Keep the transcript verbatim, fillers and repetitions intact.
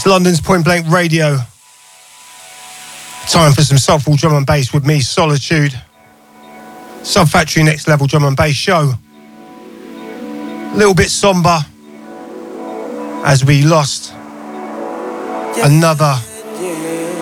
It's London's Point Blank Radio. Time for some soulful drum and bass with me, Solitude. Sub Factory Next Level Drum and Bass show. A little bit somber as we lost another